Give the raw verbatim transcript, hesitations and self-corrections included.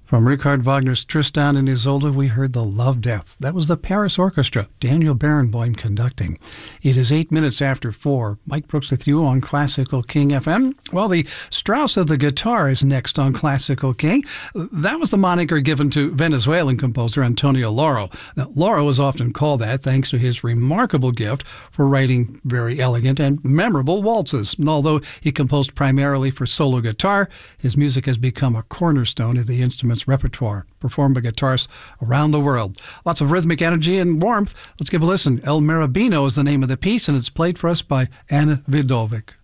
From Richard Wagner's Tristan and Isolde, we heard The Love Death. That was the Paris Orchestra, Daniel Barenboim conducting. It is eight minutes after four. Mike Brooks with you on Classical King F M. Well, the Strauss of the guitar is next on Classical King. That was the moniker given to Venezuelan composer Antonio Lauro. Now, Lauro is often called that thanks to his remarkable gift for writing very elegant and memorable waltzes. And although he composed primarily for solo guitar, his music has become a cornerstone of the instrument's repertoire, performed by guitarists around the world. Lots of rhythmic energy and warmth. Let's give a listen. El Marabino is the name of the piece, and it's played for us by Anna Vidovic.